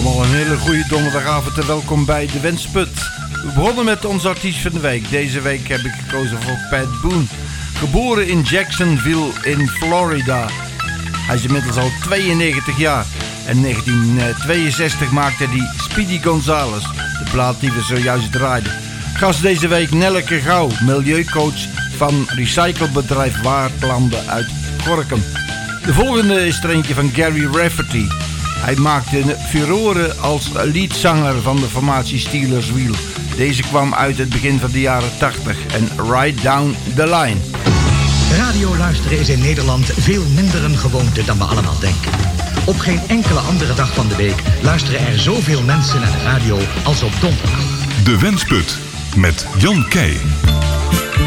Allemaal een hele goede donderdagavond en welkom bij De Wensput. We begonnen met onze artiest van de week. Deze week heb ik gekozen voor Pat Boone. Geboren in Jacksonville in Florida. Hij is inmiddels al 92 jaar. En in 1962 maakte hij Speedy Gonzales, de plaat die we zojuist draaiden. Gast deze week Nelleke Gouw, milieucoach van recyclebedrijf Waardlanden uit Gorinchem. De volgende is er eentje van Gary Rafferty. Hij maakte furoren als leadzanger van de formatie Steelers Wheel. Deze kwam uit het begin van de jaren 80 en Right Down the Line. Radio luisteren is in Nederland veel minder een gewoonte dan we allemaal denken. Op geen enkele andere dag van de week luisteren er zoveel mensen naar de radio als op donderdag. De Wensput met Jan Keij.